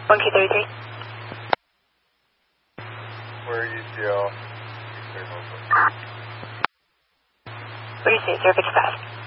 1Q33. Where are you, CL? What do you say, 055?